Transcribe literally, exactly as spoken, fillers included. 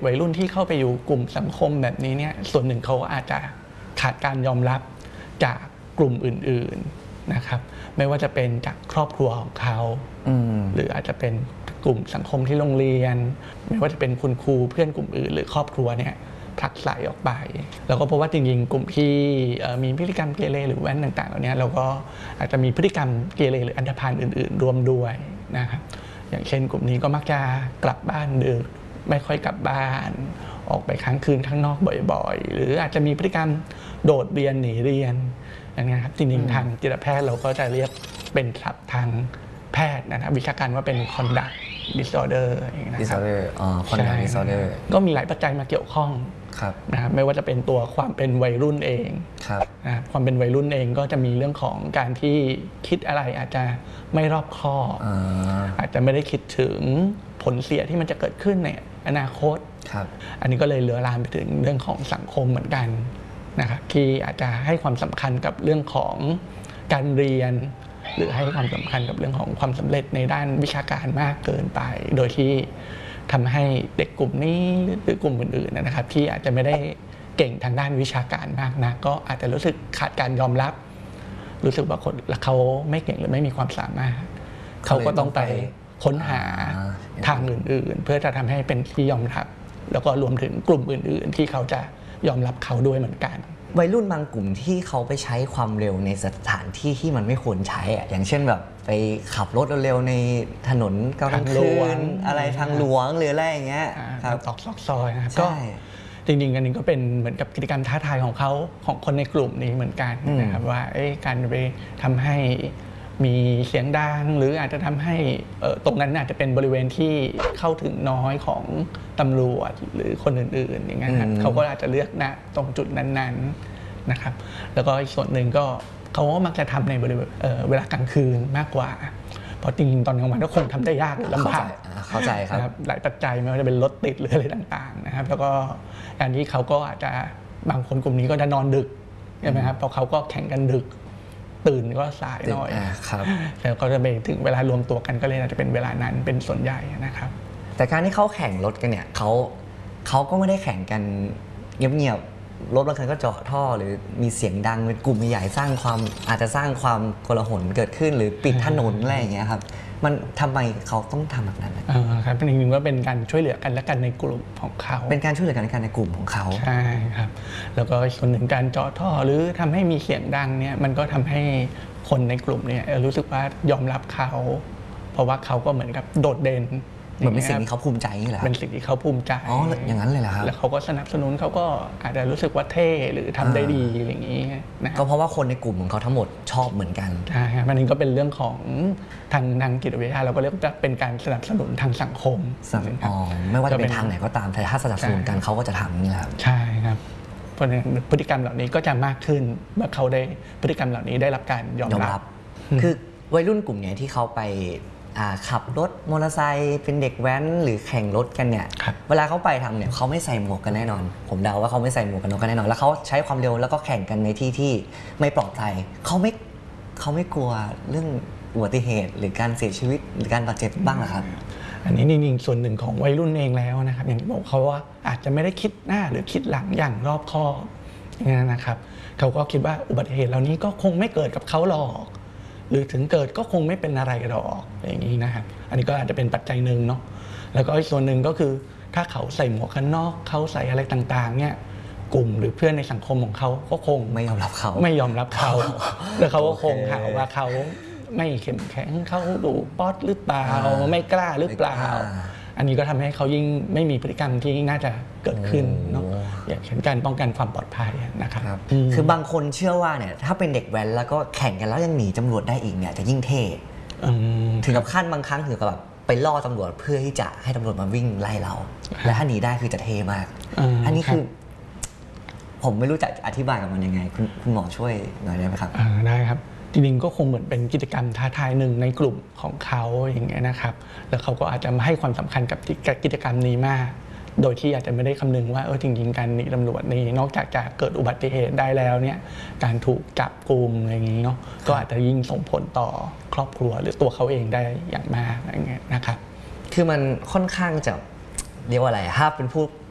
วัยรุ่นที่เข้าไปอยู่กลุ่มสังคมแบบนี้เนี่ยส่วนหนึ่งเขาอาจจะขาดการยอมรับจากกลุ่มอื่นๆนะครับไม่ว่าจะเป็นจากครอบครัวของเขาหรืออาจจะเป็นกลุ่มสังคมที่โรงเรียนไม่ว่าจะเป็นคุณครูเพื่อนกลุ่มอื่นหรือครอบครัวเนี่ยผลักไสออกไปแล้วก็พบว่าจริงๆกลุ่มที่มีพฤติกรรมเกเรหรือแว้นต่างๆเหล่านี้เราก็อาจจะมีพฤติกรรมเกเรหรืออันธพาลอื่นๆรวมด้วยนะครับอย่างเช่นกลุ่มนี้ก็มักจะกลับบ้านดึกไม่ค่อยกลับบ้านออกไปค้างคืนข้างนอกบ่อยๆหรืออาจจะมีพฤติกรรมโดดเรียนหนีเรียนอย่างนี้ครับจริงๆทางจิตแพทย์เราก็จะเรียกเป็นศัพท์ทางแพทย์นะครับวิชาการว่าเป็น conduct disorder นะครับ disorder อ๋อ conduct disorder ก็มีหลายปัจจัยมาเกี่ยวข้องนะครับไม่ว่าจะเป็นตัวความเป็นวัยรุ่นเองนะความเป็นวัยรุ่นเองก็จะมีเรื่องของการที่คิดอะไรอาจจะไม่รอบคอบ อ, อาจจะไม่ได้คิดถึงผลเสียที่มันจะเกิดขึ้นในอนาคตอันนี้ก็เลยเลื้อรานไปถึงเรื่องของสังคมเหมือนกันนะครับที่อาจจะให้ความสำคัญกับเรื่องของการเรียนหรือให้ความสำคัญกับเรื่องของความสำเร็จในด้านวิชาการมากเกินไปโดยที่ทำให้เด็กกลุ่มนี้หรือกลุ่มอื่นๆนะครับที่อาจจะไม่ได้เก่งทางด้านวิชาการมากนะก็อาจจะรู้สึกขาดการยอมรับรู้สึกว่าคนเขาไม่เก่งหรือไม่มีความสามารถเขาก็ต้องไปค้นหาทางอื่นๆเพื่อจะทำให้เป็นที่ยอมรับแล้วก็รวมถึงกลุ่มอื่นๆที่เขาจะยอมรับเขาด้วยเหมือนกันวัยรุ่นบางกลุ่มที่เขาไปใช้ความเร็วในสถานที่ที่มันไม่ควรใช้อะอย่างเช่นแบบไปขับรถเร็วๆในถนนกลางคืนอะไรทางหลวงหรืออะไรอย่างเงี้ยครับตอกซอกซอยนะครับก็จริงๆอันนี้ก็เป็นเหมือนกับกิจกรรมท้าทายของเขาของคนในกลุ่มนี้เหมือนกันนะครับว่าการไปทำให้มีเสียงดังหรืออาจจะทำให้ตรงนั้นอาจจะเป็นบริเวณที่เข้าถึงน้อยของตำรวจหรือคนอื่นๆอย่างเงี้ยเขาก็อาจจะเลือกณตรงจุดนั้นๆนะครับแล้วก็อีกส่วนหนึ่งก็เขาก็มักจะทำในบริเวณเวลากลางคืนมากกว่าเพราะจริงๆตอนกลางวันก็คงทำได้ยากหรือลำบากเข้าใจครับหลายปัจจัยไม่ว่าจะเป็นรถติดหรืออะไรต่างๆนะครับแล้วก็การที่เขาก็อาจจะบางคนกลุ่มนี้ก็จะนอนดึกใช่ไหมครับเพราะเขาก็แข่งกันดึกตื่นก็สายหน่อยแล้วก็จะไปถึงเวลารวมตัวกันก็เลยอาจจะเป็นเวลานั้นเป็นส่วนใหญ่นะครับแต่การที่เขาแข่งรถกันเนี่ยเขาเขาก็ไม่ได้แข่งกันเงียบๆรถบางคันก็เจาะท่อหรือมีเสียงดังเป็นกลุ่มใหญ่สร้างความอาจจะสร้างความโกลาหลเกิดขึ้นหรือปิดถนนอะไรอย่างเงี้ยครับมันทำไมเขาต้องทำแบบนั้นอ่าครับจริงๆก็เป็นการช่วยเหลือกันและกันในกลุ่มของเขาเป็นการช่วยเหลือกันและกันในกลุ่มของเขาใช่ครับแล้วก็ส่วนหนึ่งการเจาะท่อหรือทำให้มีเสียงดังเนี่ยมันก็ทำให้คนในกลุ่มเนี่ยรู้สึกว่ายอมรับเขาเพราะว่าเขาก็เหมือนกับโดดเด่นเหมือนเป็นสิ่งที่เขาภูมิใจนี่แหละเป็นสิ่งที่เขาภูมิใจอ๋ออย่างนั้นเลยเหรอครับแล้วเขาก็สนับสนุนเขาก็อาจจะรู้สึกว่าเท่หรือทำได้ดีอย่างนี้นะก็เพราะว่าคนในกลุ่มของเขาทั้งหมดชอบเหมือนกันใช่ครับมันก็เป็นเรื่องของทางทางจิตวิทยาเราก็เรียกว่าเป็นการสนับสนุนทางสังคมอ๋อไม่ว่าจะเป็นทางไหนก็ตามแต่ถ้าสนับสนุนกันเขาก็จะทำนี่ครับใช่ครับเพราะฉะนั้นพฤติกรรมเหล่านี้ก็จะมากขึ้นเมื่อเขาได้พฤติกรรมเหล่านี้ได้รับการยอมรับคือวัยรุ่นกลุ่มนี้ที่เขาไปขับรถมอเตอร์ไซค์เป็นเด็กแว้นหรือแข่งรถกันเนี่ยเวลาเขาไปทำเนี่ยเขาไม่ใส่หมวกกันแน่นอนผมเดาว่าเขาไม่ใส่หมวกกันน็อกกันแน่นอนแล้วเขาใช้ความเร็วแล้วก็แข่งกันในที่ที่ไม่ปลอดภัยเขาไม่เขาไม่กลัวเรื่องอุบัติเหตุหรือการเสียชีวิตหรือการบาดเจ็บบ้างหรอครับอันนี้จริงๆส่วนหนึ่งของวัยรุ่นเองแล้วนะครับอย่างที่บอกเขาว่าอาจจะไม่ได้คิดหน้าหรือคิดหลังอย่างรอบคอบอย่างนั้นนะครับเขาก็คิดว่าอุบัติเหตุเหล่านี้ก็คงไม่เกิดกับเขาหรอกหรือถึงเกิดก็คงไม่เป็นอะไรหรอกอย่างนี้นะครับอันนี้ก็อาจจะเป็นปัจจัยหนึ่งเนาะแล้วก็อีกส่วนหนึ่งก็คือถ้าเขาใส่หมวกกันน็อกเขาใส่อะไรต่างๆเนี่ยกลุ่มหรือเพื่อนในสังคมของเขาก็คงไม่ยอมรับเขาไม่ยอมรับเขาแล้วเขาก็คงหาว่าเขาไม่เข้มแข็งเขาดูป๊อตหรือเปล่าไม่กล้าหรือเปล่าอันนี้ก็ทำให้เขายิ่งไม่มีพฤติกรรมที่น่าจะเกิดขึ้นเนาะอย่างเช่นการป้องกันความปลอดภัยนะครับคือบางคนเชื่อว่าเนี่ยถ้าเป็นเด็กแว้นแล้วก็แข่งกันแล้วยังหนีตำรวจได้อีกเนี่ยจะยิ่งเท่ถึงกับขั้นบางครั้งถึงกับแบบไปล่อตำรวจเพื่อที่จะให้ตำรวจมาวิ่งไล่เราและถ้าหนีได้คือจะเท่มากอันนี้คือผมไม่รู้จะอธิบายกับมันยังไงคุณหมอช่วยหน่อยได้ไหมครับได้ครับจริงๆก็คงเหมือนเป็นกิจกรรมท้าทายหนึ่งในกลุ่มของเขาอย่างเงี้ยนะครับแล้วเขาก็อาจจะให้ความสำคัญกับกิจกรรมนี้มากโดยที่อาจจะไม่ได้คำนึงว่าเออจริงๆการหนีตำรวจนี่นอกจากจะเกิดอุบัติเหตุได้แล้วเนี่ยการถูกจับกุมอะไรอย่างงี้เนาะก็อาจจะยิ่งส่งผลต่อครอบครัวหรือตัวเขาเองได้อย่างมากอะไรเงี้ยนะครับคือมันค่อนข้างจะเรียกว่าอะไรถ้าเป็นผู้